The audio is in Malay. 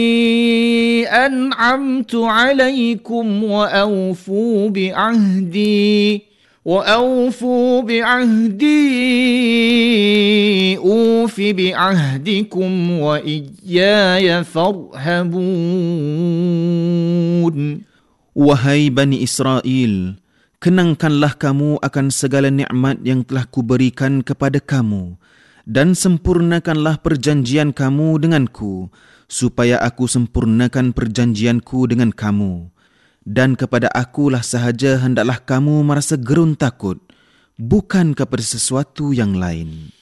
أنعمت عليكم وأوفوا بعهدي أوف بعهدكم وإياي فارهبون. Wahai Bani Israel, kenangkanlah kamu akan segala nikmat yang telah kuberikan kepada kamu dan sempurnakanlah perjanjian kamu denganku, supaya aku sempurnakan perjanjianku dengan kamu. Dan kepada akulah sahaja hendaklah kamu merasa gerun takut, bukan kepada sesuatu yang lain.